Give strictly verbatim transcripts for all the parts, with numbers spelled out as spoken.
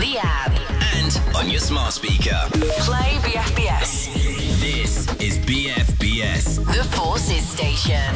the app. And on your smart speaker. Play B F B S. This is B F B S. The Forces Station.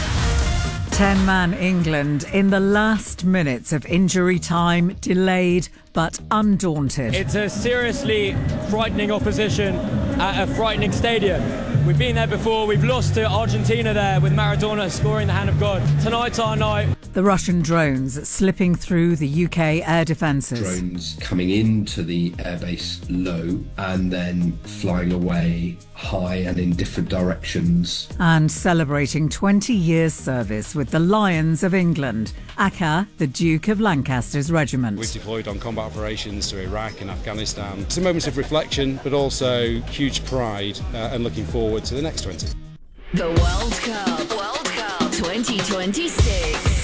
ten-man England in the last minutes of injury time, delayed but undaunted. It's a seriously frightening opposition at a frightening stadium. We've been there before. We've lost to Argentina there with Maradona scoring the hand of God. Tonight's our night. The Russian drones slipping through the U K air defences. Drones coming into the airbase low and then flying away high and in different directions. And celebrating twenty years service with the Lions of England, Akka, the Duke of Lancaster's regiment. We've deployed on combat operations to Iraq and Afghanistan. It's a moment of reflection, but also huge pride uh, and looking forward to the next twenty. The World Cup. World Cup twenty twenty-six.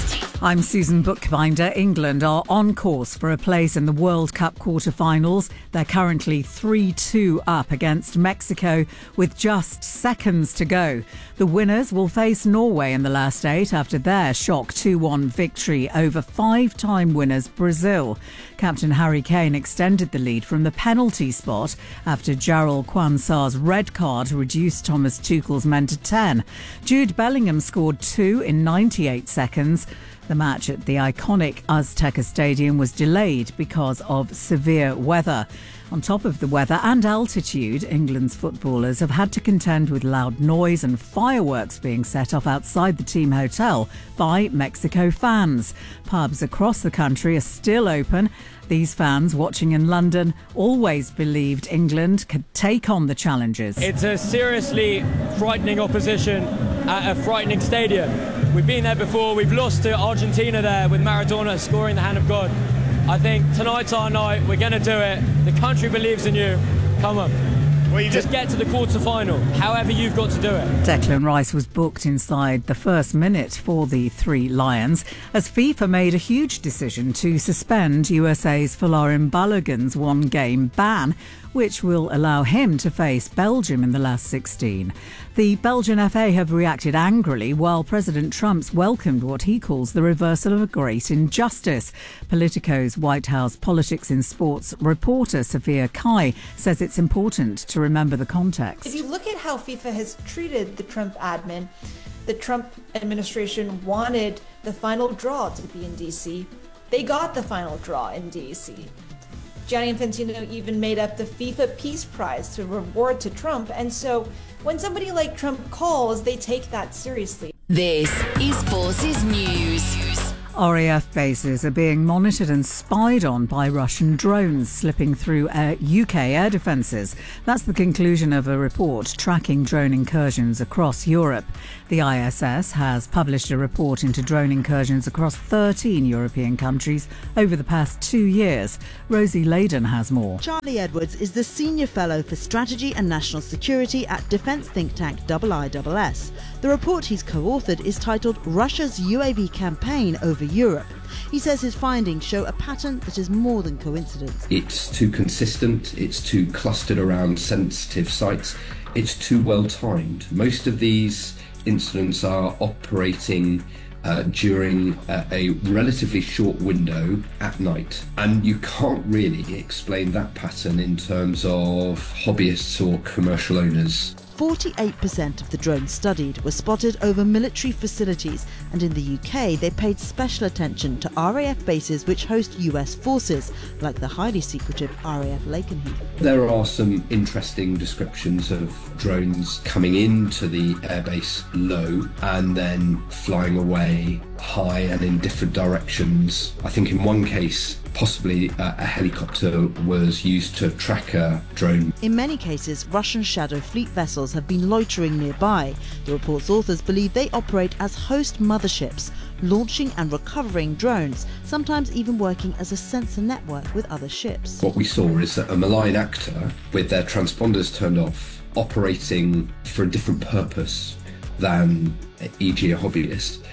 I'm Susan Bookbinder. England are on course for a place in the World Cup quarter-finals. They're currently three two up against Mexico with just seconds to go. The winners will face Norway in the last eight after their shock two one victory over five-time winners Brazil. Captain Harry Kane extended the lead from the penalty spot after Jarrell Quansah's red card reduced Thomas Tuchel's men to ten. Jude Bellingham scored two in ninety-eight seconds. The match at the iconic Azteca Stadium was delayed because of severe weather. On top of the weather and altitude, England's footballers have had to contend with loud noise and fireworks being set off outside the team hotel by Mexico fans. Pubs across the country are still open. These fans watching in London always believed England could take on the challenges. It's a seriously frightening opposition at a frightening stadium. We've been there before. We've lost to Argentina there with Maradona scoring the hand of God. I think tonight's our night. We're going to do it. The country believes in you. Come on. Well, you just get to the quarter-final, however you've got to do it. Declan Rice was booked inside the first minute for the Three Lions as FIFA made a huge decision to suspend U S A's Folarin Balogun's one-game ban, which will allow him to face Belgium in the last sixteen. The Belgian F A have reacted angrily, while President Trump's welcomed what he calls the reversal of a great injustice. Politico's White House Politics in Sports reporter Sophia Kai says it's important to remember the context. If you look at how FIFA has treated the Trump admin, the Trump administration wanted the final draw to be in D C. They got the final draw in D C. Gianni Infantino even made up the FIFA Peace Prize to reward to Trump. And so when somebody like Trump calls, they take that seriously. This is Forces News. R A F bases are being monitored and spied on by Russian drones slipping through uh, U K air defences. That's the conclusion of a report tracking drone incursions across Europe. The I S S has published a report into drone incursions across thirteen European countries over the past two years. Rosie Layden has more. Charlie Edwards is the Senior Fellow for Strategy and National Security at defence think tank I I S S. The report he's co-authored is titled Russia's U A V Campaign Over Europe. He says his findings show a pattern that is more than coincidence. It's too consistent, it's too clustered around sensitive sites, it's too well timed. Most of these incidents are operating uh, during uh, a relatively short window at night, and you can't really explain that pattern in terms of hobbyists or commercial owners. forty-eight percent of the drones studied were spotted over military facilities, and in the U K they paid special attention to R A F bases which host U S forces, like the highly secretive R A F Lakenheath. There are some interesting descriptions of drones coming into the airbase low and then flying away high and in different directions. I think in one case, possibly uh, a helicopter was used to track a drone. In many cases, Russian Shadow Fleet vessels have been loitering nearby. The report's authors believe they operate as host motherships, launching and recovering drones, sometimes even working as a sensor network with other ships. What we saw is that a malign actor, with their transponders turned off, operating for a different purpose than, for example, a hobbyist,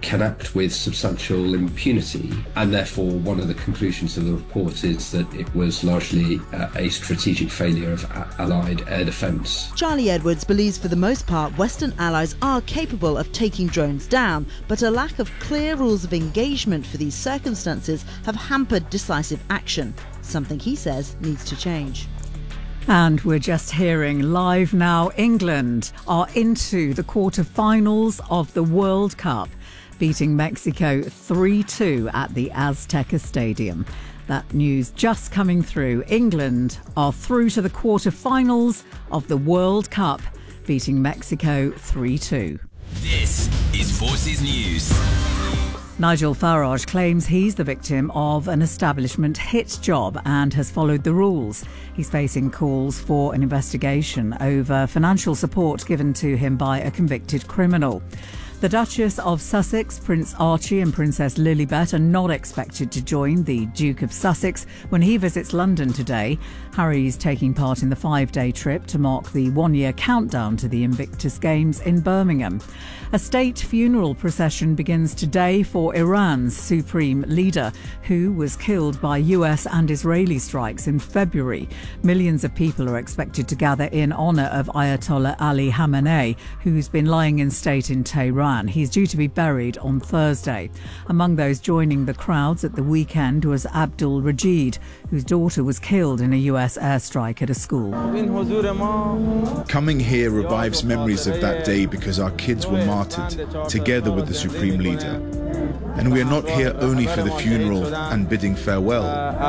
can act with substantial impunity, and therefore one of the conclusions of the report is that it was largely uh, a strategic failure of a- Allied air defence. Charlie Edwards believes for the most part Western allies are capable of taking drones down, but a lack of clear rules of engagement for these circumstances have hampered decisive action, something he says needs to change. And we're just hearing live now, England are into the quarter-finals of the World Cup, beating Mexico three two at the Azteca Stadium. That news just coming through. England are through to the quarter-finals of the World Cup, beating Mexico three two. This is Forces News. Nigel Farage claims he's the victim of an establishment hit job and has followed the rules. He's facing calls for an investigation over financial support given to him by a convicted criminal. The Duchess of Sussex, Prince Archie and Princess Lilibet are not expected to join the Duke of Sussex when he visits London today. Harry's taking part in the five-day trip to mark the one-year countdown to the Invictus Games in Birmingham. A state funeral procession begins today for Iran's supreme leader, who was killed by U S and Israeli strikes in February. Millions of people are expected to gather in honour of Ayatollah Ali Khamenei, who's been lying in state in Tehran. He's due to be buried on Thursday. Among those joining the crowds at the weekend was Abdul Rajid, whose daughter was killed in a U S airstrike at a school. Coming here revives memories of that day because our kids were martyred together with the Supreme Leader. And we are not here only for the funeral and bidding farewell.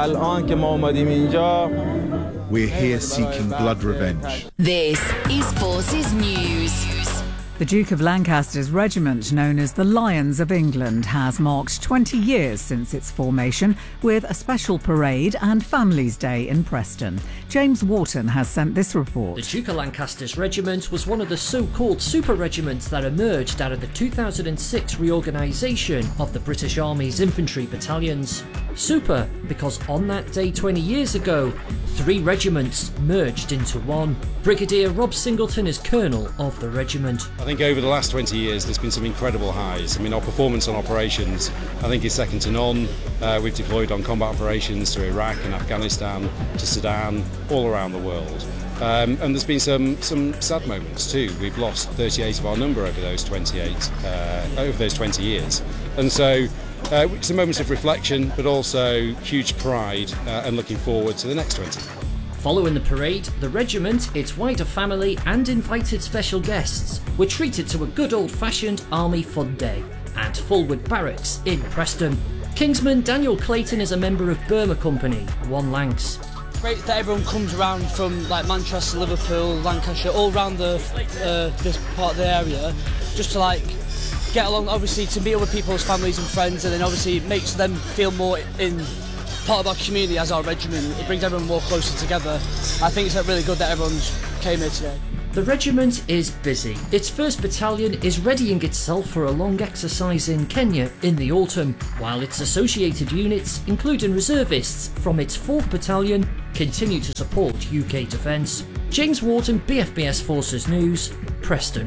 We're here seeking blood revenge. This is Forces News. The Duke of Lancaster's regiment, known as the Lions of England, has marked twenty years since its formation with a special parade and Families' Day in Preston. James Wharton has sent this report. The Duke of Lancaster's regiment was one of the so-called super regiments that emerged out of the two thousand six reorganisation of the British Army's infantry battalions. Super because on that day twenty years ago, three regiments merged into one. Brigadier Rob Singleton is colonel of the regiment. I think over the last twenty years there's been some incredible highs. I mean, our performance on operations I think is second to none. Uh, we've deployed on combat operations to Iraq and Afghanistan, to Sudan, all around the world. Um, and there's been some some sad moments too. We've lost thirty-eight of our number over those twenty-eight, uh, over those twenty years. And so uh, some moments of reflection, but also huge pride uh, and looking forward to the next twenty. Following the parade, the regiment, its wider family and invited special guests were treated to a good old-fashioned Army Fun Day at Fulwood Barracks in Preston. Kingsman Daniel Clayton is a member of Burma Company, One Lancs. Great that everyone comes around from like Manchester, Liverpool, Lancashire, all around the uh, this part of the area, just to like get along, obviously to meet other people's families and friends, and then obviously it makes them feel more in part of our community as our regiment. It brings everyone more closer together. I think it's really good that everyone's came here today. The regiment is busy. Its first battalion is readying itself for a long exercise in Kenya in the autumn, while its associated units, including reservists from its fourth battalion, continue to support U K defence. James Wharton, B F B S Forces News, Preston.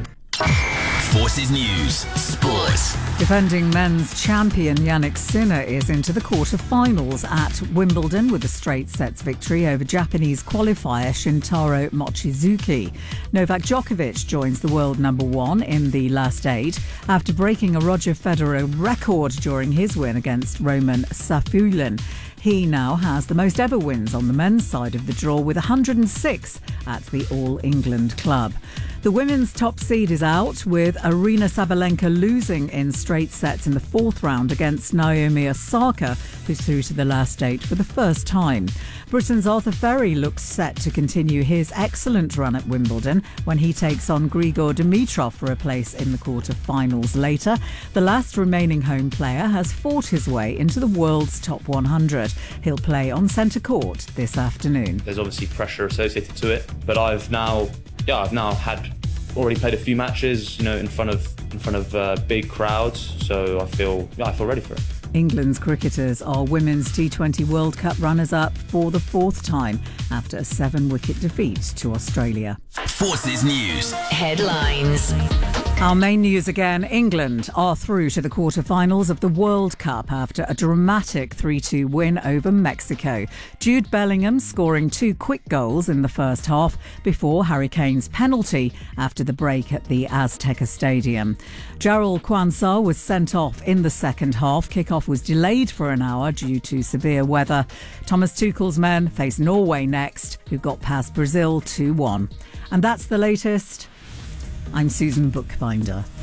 Forces News, Sports. Defending men's champion Yannick Sinner is into the quarter-finals at Wimbledon with a straight sets victory over Japanese qualifier Shintaro Mochizuki. Novak Djokovic joins the world number one in the last eight after breaking a Roger Federer record during his win against Roman Safulin. He now has the most ever wins on the men's side of the draw with one hundred six at the All England club. The women's top seed is out, with Aryna Sabalenka losing in straight sets in the fourth round against Naomi Osaka, who's through to the last eight for the first time. Britain's Arthur Ferry looks set to continue his excellent run at Wimbledon when he takes on Grigor Dimitrov for a place in the quarter-finals later. The last remaining home player has fought his way into the world's top one hundred. He'll play on centre court this afternoon. There's obviously pressure associated to it, but I've now, yeah, I've now had already played a few matches, you know, in front of in front of uh, big crowds, so I feel, yeah, I feel ready for it. England's cricketers are Women's T twenty World Cup runners-up for the fourth time after a seven-wicket defeat to Australia. Forces News. Headlines. Our main news again, England are through to the quarter-finals of the World Cup after a dramatic three two win over Mexico. Jude Bellingham scoring two quick goals in the first half before Harry Kane's penalty after the break at the Azteca Stadium. Jarrell Quansah was sent off in the second half. Kickoff was delayed for an hour due to severe weather. Thomas Tuchel's men face Norway next, who got past Brazil two one. And that's the latest. I'm Susan Bookbinder.